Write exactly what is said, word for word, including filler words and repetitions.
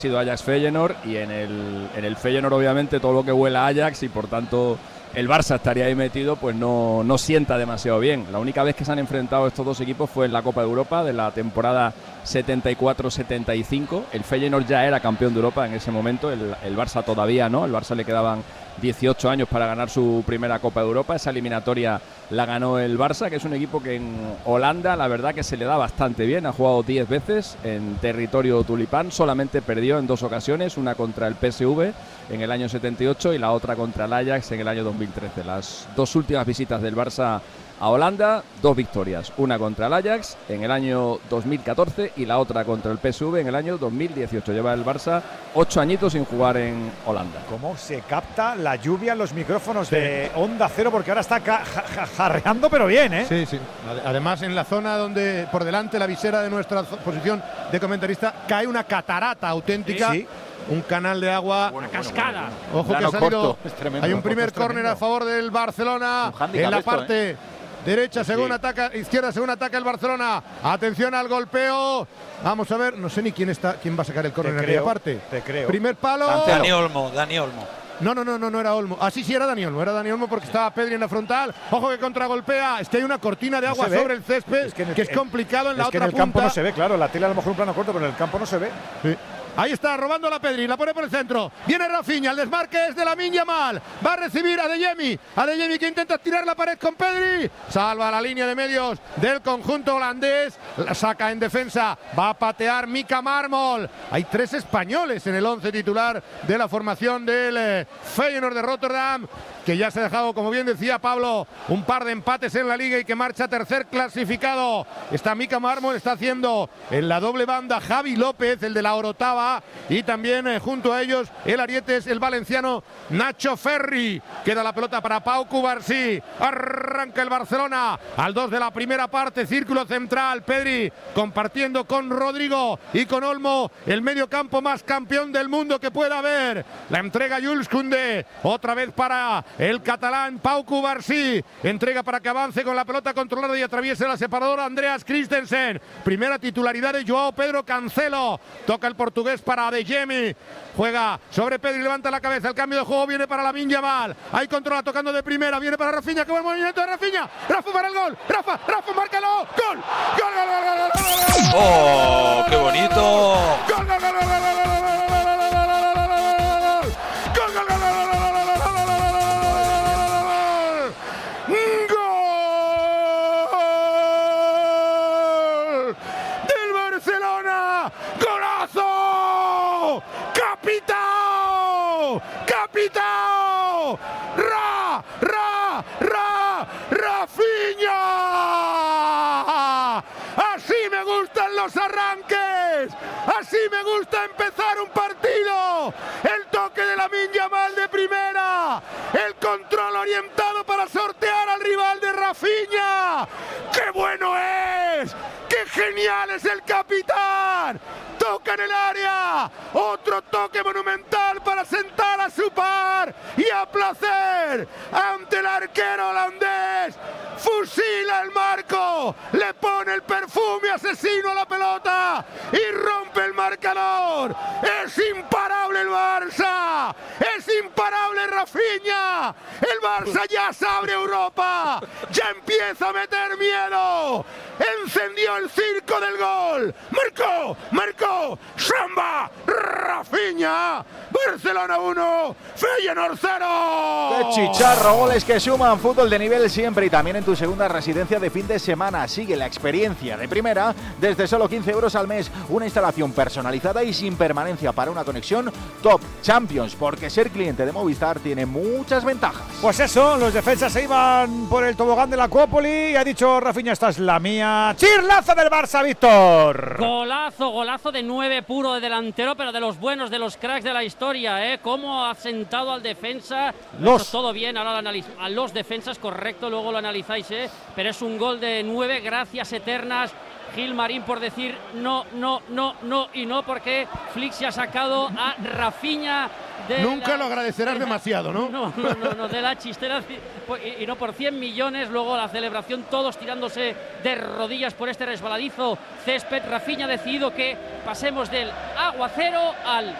sido Ajax Feyenoord, y en el, en el Feyenoord obviamente todo lo que huela a Ajax, y por tanto el Barça estaría ahí metido, pues no, no sienta demasiado bien. La única vez que se han enfrentado estos dos equipos fue en la Copa de Europa de la temporada setenta y cuatro setenta y cinco. El Feyenoord ya era campeón de Europa en ese momento, el, el Barça todavía no. El Barça le quedaban dieciocho años para ganar su primera Copa de Europa. Esa eliminatoria la ganó el Barça, que es un equipo que en Holanda la verdad que se le da bastante bien. Ha jugado diez veces en territorio tulipán, solamente perdió en dos ocasiones, una contra el P S V en el año setenta y ocho y la otra contra el Ajax en el año dos mil trece. Las dos últimas visitas del Barça a Holanda, dos victorias, una contra el Ajax en el año dos mil catorce y la otra contra el P S V en el año dos mil dieciocho. Lleva el Barça ocho añitos sin jugar en Holanda. ¿Cómo se capta la lluvia en los micrófonos sí. de Onda Cero? Porque ahora está ja, ja, jarreando, pero bien, ¿eh? Sí, sí. Además, en la zona donde por delante la visera de nuestra posición de comentarista cae una catarata auténtica. Sí. Un canal de agua, una cascada. Ojo que ha salido. Hay un primer córner a favor del Barcelona en la parte. ¿eh? Derecha según sí. ataca, izquierda según ataca el Barcelona. Atención al golpeo. Vamos a ver, no sé ni quién está, quién va a sacar el córner en aquella parte. Te creo. Primer palo. Dani Olmo, Dani Olmo. No, no, no, no, no era Olmo. Ah, sí, sí, era Dani Olmo. Era Dani Olmo porque estaba Pedri en la frontal. Ojo que contragolpea. Es que hay una cortina de agua no sobre el césped, es que, el, que es complicado en la es otra que en el punta. campo no se ve, claro. La tele a lo mejor un plano corto, pero en el campo no se ve. Sí. Ahí está, robando la Pedri, la pone por el centro. Viene Rafinha, el desmarque es de Lamine Yamal. Va a recibir a Adeyemi. Adeyemi que intenta tirar la pared con Pedri. Salva la línea de medios del conjunto holandés. La saca en defensa. Va a patear Mika Marmol. Hay tres españoles en el once titular de la formación del eh, Feyenoord de Rotterdam, que ya se ha dejado, como bien decía Pablo, un par de empates en la liga y que marcha tercer clasificado. Está Mika Marmol, está haciendo en la doble banda Javi López, el de la Orotava, y también eh, junto a ellos el arietes, el valenciano Nacho Ferri. Queda la pelota para Pau Cubarsí. Arranca el Barcelona al dos de la primera parte, círculo central. Pedri compartiendo con Rodrigo y con Olmo, el medio campo más campeón del mundo que pueda haber. La entrega Jules Koundé, otra vez para el catalán Pau Cubarsí. Entrega para que avance con la pelota controlada y atraviese la separadora Andreas Christensen. Primera titularidad de Joao Pedro Cancelo. Toca el portugués para Adeyemi. Juega sobre Pedri, levanta la cabeza. El cambio de juego viene para Lamine Yamal. Ahí controla tocando de primera. Viene para Rafinha. Que buen movimiento de Rafinha. Rafa para el gol. Rafa, Rafa, márcalo. Gol. Gol, gol, gol, gol, gol, gol. ¡Oh, qué bonito! Gol, gol, gol, gol, gol, gol, gol, gol. ¡Capitao! ¡Capitao! ¡Ra! ¡Ra! ¡Ra! ¡Rafinha! ¡Así me gustan los arranques! ¡Así me gusta empezar un partido! El toque de Lamine Yamal de primera. El control orientado para sortear al rival de Rafinha. ¡Qué bueno es! ¡Qué genial es el capitán! Toca en el área, otro toque monumental para sentar a su par y a placer ante el arquero holandés. Fusila el marco, le pone el perfume asesino a la pelota y rompe el marcador. Es imparable el Barça, es imparable Rafinha. El Barça ya se abre Europa, ya empieza a meter miedo. Encendió el circo del gol. Marcó, marcó, Samba, Rafinha. Barcelona uno, Feyenoord cero. ¡Qué chicharro! Goles que suman, fútbol de nivel siempre y también en tu segunda residencia de fin de semana. Sigue la experiencia de primera desde solo quince euros al mes. Una instalación personalizada y sin permanencia para una conexión top Champions, porque ser cliente de Movistar tiene muchas ventajas. Pues eso, los defensas se iban por el tobogán de la Acuópoli y ha dicho Rafinha, esta es la mía. ¡Chirlazo del Barça, Víctor! Golazo, golazo de nueve puro de delantero, pero de los buenos, de los cracks de la historia, ¿eh? Cómo ha sentado al defensa. Los. Todo bien, ahora lo analizo. A los defensas, correcto, luego lo analizáis, ¿eh? Pero es un gol de nueve, gracias eternas. Gilmarín por decir no, no, no, no y no, porque Flick se ha sacado a Rafinha de Nunca la, lo agradecerás de la, demasiado, ¿no? No, no, no, no, de la chistera y, y no por cien millones. Luego la celebración, todos tirándose de rodillas por este resbaladizo césped. Rafinha ha decidido que pasemos del aguacero al